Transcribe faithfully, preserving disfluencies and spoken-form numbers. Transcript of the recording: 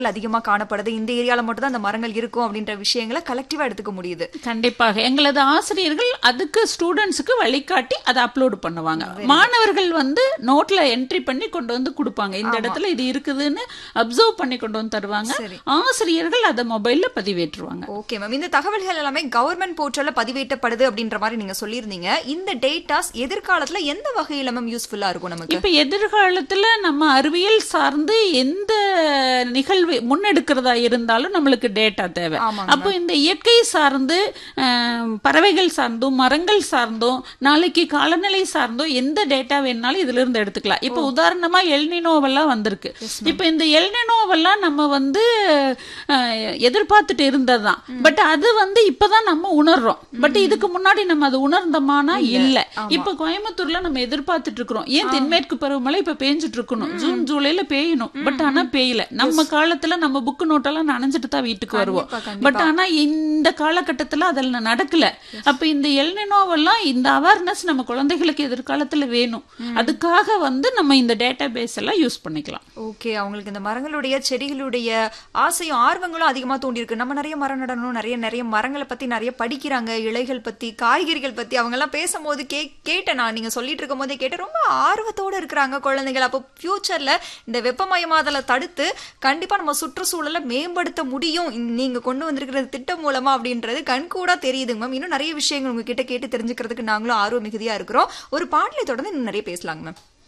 அதிகமா காணப்படுது, இந்த ஏரியால மட்டும் தான் அந்த மரங்கள் இருக்கும் அப்படின்ற விஷயங்களை கலெக்டிவா எடுத்துக்க முடியுது. கண்டிப்பாக எங்களது ஆசிரியர்கள் அதுக்கு ஸ்டூடெண்ட்ஸுக்கு வழிகாட்டி அதை அப்லோடு பண்ணுவாங்க. மாணவர்கள் வந்து நோட்ல என்ட்ரி பண்ணி கொண்டு வந்து கொடுப்பாங்க, இந்த இடத்துல இது இருக்குதுன்னு அப்சர்வ் பண்ணி கொண்டு வந்து தருவாங்க. ஆசிரியர்கள் அதை மொபைல்ல பதிவேற்றுவாங்க. ஓகே மேம், இந்த தகவல்கள் எல்லாமே கவர்மெண்ட் போர்ட்டல்ல பதிவேற்றப்படுது அப்படின்ற மாதிரி நீங்க சொல்லியிருந்தீங்க. இந்த டேட்டாஸ் எதிர்காலத்துல எந்த வகையில மேம் யூஸ்ஃபுல்லா இருக்கும் நமக்கு? இப்ப எதிர்காலத்துல நம்ம அறிவியல் சார்ந்து எந்த நிகழ்வு முன்னெடுக்கிறதா இருந்தாலும் நம்மளுக்கு டேட்டா தேவை. அப்போ இந்த இயற்கை சார்ந்து பறவைகள் சார்ந்தும் மரங்கள் சார்ந்தும் நாளைக்கு காலநிலை சார்ந்தும் எந்த டேட்டா வேணாலும் இதுல இருந்து எடுத்துக்கலாம். இப்ப உதாரணமா எல்னினோவெல்லாம் வந்திருக்கு. இப்ப இந்த எல்னினோவெல்லாம் நம்ம வந்து எதிர்பார்த்துட்டு இருந்ததுதான், பட் அது வந்து இப்பதான் நம்ம உணர்றோம். பட் இதுக்கு முன்னாடி நம்ம அது உணர்ந்தோமானா இல்ல. இப்ப கோயம்புத்தூர்ல நம்ம எதிர்பார்த்துட்டு இருக்கிறோம், ஏன் தென்மேற்கு பருவமழை இப்ப பேஞ்சிட்டு இருக்கணும், ஜூன் ஜூலைல பெய்யணும், பட் ஆனா பெய்யல. நம்ம காலத்துல நம்ம புக்கு நோட்டெல்லாம் நனைஞ்சிட்டு தான் வீட்டுக்கு வருவோம், பட் ஆனா இந்த காலகட்டத்துல அதெல்லாம் நடக்கல. அப்ப இந்த எல்னினோவெல்லாம் இந்த அவேர்னஸ் நம்ம குழந்தைகளுக்கு எதிர்காலத்துல வேணும். அதுக்காக வந்து நம்ம இந்த டேட்டா பேஸ் எல்லாம் யூஸ் பண்ணிக்கலாம். ஓகே, அவங்களுக்கு இந்த மரங்களுடைய செடிகளுடைய ஆசையும் ஆர்வங்களும் அதிகமா தோண்டி இருக்கு. நம்ம நிறைய மரம் நடணும், நிறைய நிறைய மரங்களை பத்தி நிறைய படிக்கிறாங்க, இலைகள் பத்தி காய்கறிகள் பத்தி அவங்க எல்லாம் பேசும்போது கே கேட்டேன் நான் நீங்க சொல்லிட்டு இருக்கும் போதே கேட்டேன், ரொம்ப ஆர்வத்தோட இருக்கிறாங்க குழந்தைகள். அப்போ ஃபியூச்சர்ல இந்த வெப்பமயமாதலை தடுத்து கண்டிப்பா நம்ம சுற்றுச்சூழலை மேம்படுத்த முடியும் நீங்க கொண்டு வந்திருக்கிற திட்டம் மூலமா அப்படின்றது கண்கூடா தெரியுதுங்க மேம். இன்னும் நிறைய விஷயங்கள் உங்ககிட்ட கேட்டு தெரிஞ்சுக்கிறதுக்கு நாங்களும் ஆர்வம் மிகுதியா இருக்கிறோம். ஒரு பாடலை தொடர்ந்து இன்னும் நிறைய பேசலாங்க மேம்.